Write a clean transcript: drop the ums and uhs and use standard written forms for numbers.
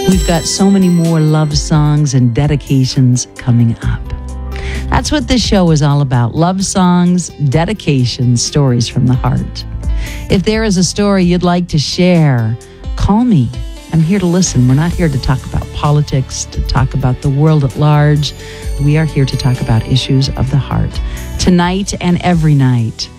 We've got so many more love songs and dedications coming up. That's what this show is all about. Love songs, dedications, stories from the heart. If there is a story you'd like to share, call me. I'm here to listen. We're not here to talk about politics, to talk about the world at large. We are here to talk about issues of the heart. Tonight and every night,